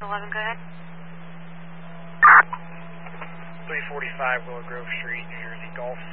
11, go ahead. 345 Willow Grove Street, New Jersey, Golf.